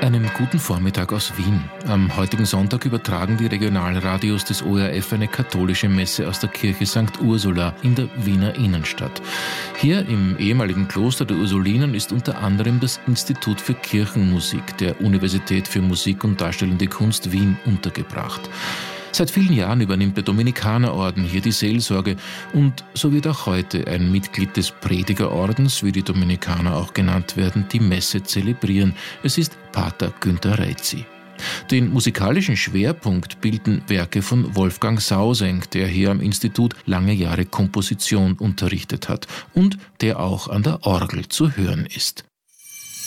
Einen guten Vormittag aus Wien. Am heutigen Sonntag übertragen die Regionalradios des ORF eine katholische Messe aus der Kirche St. Ursula in der Wiener Innenstadt. Hier im ehemaligen Kloster der Ursulinen ist unter anderem das Institut für Kirchenmusik der Universität für Musik und Darstellende Kunst Wien untergebracht. Seit vielen Jahren übernimmt der Dominikanerorden hier die Seelsorge und so wird auch heute ein Mitglied des Predigerordens, wie die Dominikaner auch genannt werden, die Messe zelebrieren. Es ist Pater Günther Reitzi. Den musikalischen Schwerpunkt bilden Werke von Wolfgang Sausenk, der hier am Institut lange Jahre Komposition unterrichtet hat und der auch an der Orgel zu hören ist.